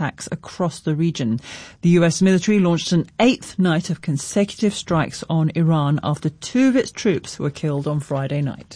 attacks across the region. The US military launched an 8th night of consecutive strikes on Iran after 2 of its troops were killed on Friday night.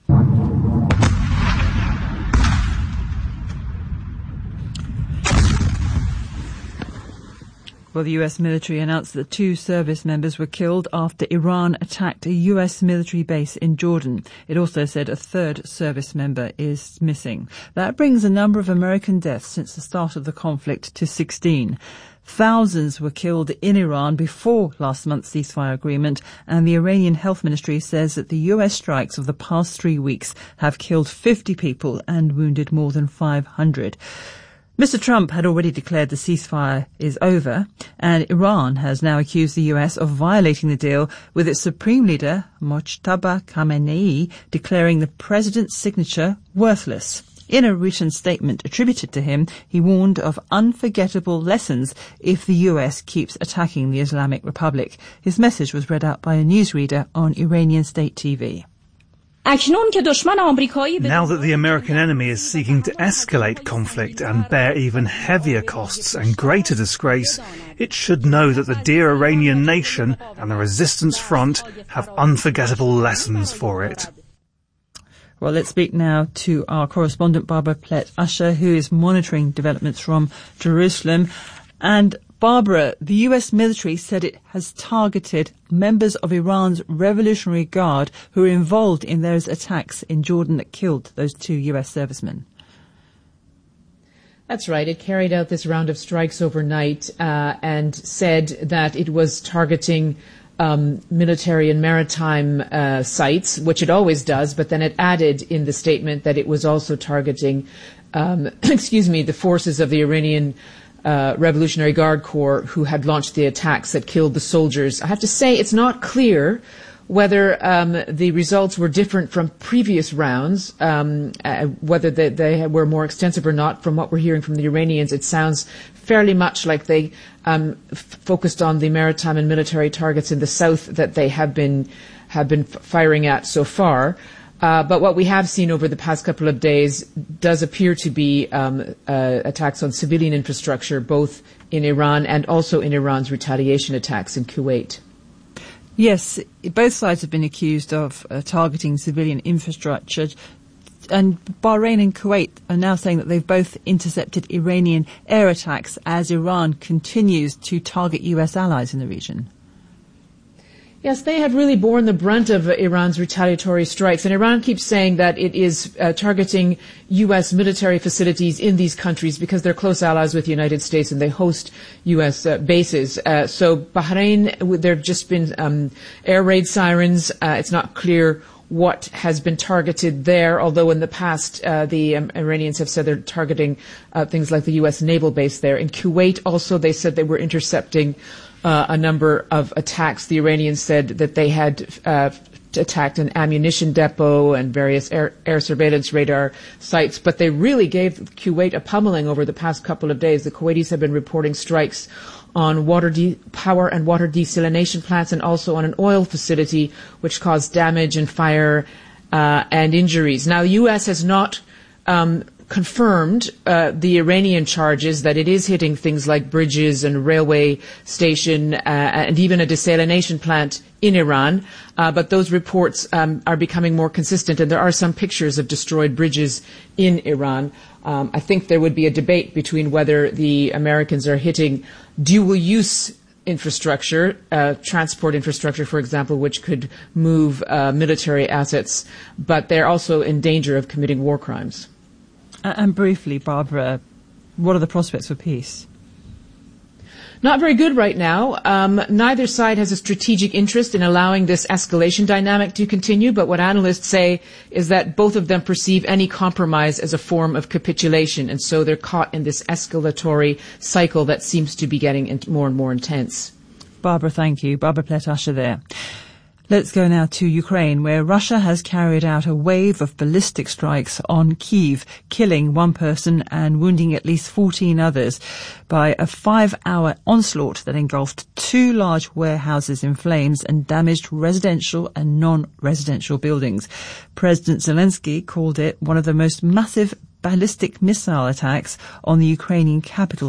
Well, the US military announced that 2 service members were killed after Iran attacked a US military base in Jordan. It also said a 3rd service member is missing. That brings the number of American deaths since the start of the conflict to 16. Thousands were killed in Iran before last month's ceasefire agreement, and the Iranian Health Ministry says that the US strikes of the past 3 weeks have killed 50 people and wounded more than 500. Mr. Trump had already declared the ceasefire is over, and Iran has now accused the US of violating the deal, with its supreme leader, Mojtaba Khamenei, declaring the president's signature worthless. In a written statement attributed to him, he warned of unforgettable lessons if the US keeps attacking the Islamic Republic. His message was read out by a newsreader on Iranian state TV. Now that the American enemy is seeking to escalate conflict and bear even heavier costs and greater disgrace, it should know that the dear Iranian nation and the resistance front have unforgettable lessons for it. Well, let's speak now to our correspondent Barbara Plett-Usher, who is monitoring developments from Jerusalem. And Barbara, the US military said it has targeted members of Iran's Revolutionary Guard who were involved in those attacks in Jordan that killed those 2 US servicemen. That's right. It carried out this round of strikes overnight and said that it was targeting military and maritime sites, which it always does, but then it added in the statement that it was also targeting, the forces of the Iranian Revolutionary Guard Corps who had launched the attacks that killed the soldiers. I have to say it's not clear whether the results were different from previous rounds, whether they were more extensive or not. From what we're hearing from the Iranians, it sounds fairly much like they focused on the maritime and military targets in the south that they have been firing at so far. But what we have seen over the past couple of days does appear to be attacks on civilian infrastructure, both in Iran and also in Iran's retaliation attacks in Kuwait. Yes, both sides have been accused of targeting civilian infrastructure. And Bahrain and Kuwait are now saying that they've both intercepted Iranian air attacks as Iran continues to target US allies in the region. Yes, they have really borne the brunt of Iran's retaliatory strikes. And Iran keeps saying that it is targeting U.S. military facilities in these countries because they're close allies with the United States and they host U.S. bases. So Bahrain, there have just been air raid sirens. It's not clear what has been targeted there, although in the past the Iranians have said they're targeting things like the U.S. naval base there. In Kuwait also, they said they were intercepting a number of attacks. The Iranians said that they had attacked an ammunition depot and various air surveillance radar sites, but they really gave Kuwait a pummeling over the past couple of days. The Kuwaitis have been reporting strikes on power and water desalination plants and also on an oil facility, which caused damage and fire and injuries. Now, the U.S. has not confirmed the Iranian charges that it is hitting things like bridges and railway station and even a desalination plant in Iran. But those reports are becoming more consistent, and there are some pictures of destroyed bridges in Iran. I think there would be a debate between whether the Americans are hitting dual-use infrastructure, transport infrastructure, for example, which could move military assets, but they're also in danger of committing war crimes. And briefly, Barbara, what are the prospects for peace? Not very good right now. Neither side has a strategic interest in allowing this escalation dynamic to continue, but what analysts say is that both of them perceive any compromise as a form of capitulation, and so they're caught in this escalatory cycle that seems to be getting more and more intense. Barbara, thank you. Barbara Plett-Usher there. Let's go now to Ukraine, where Russia has carried out a wave of ballistic strikes on Kyiv, killing one person and wounding at least 14 others by a 5-hour onslaught that engulfed 2 large warehouses in flames and damaged residential and non-residential buildings. President Zelensky called it one of the most massive ballistic missile attacks on the Ukrainian capital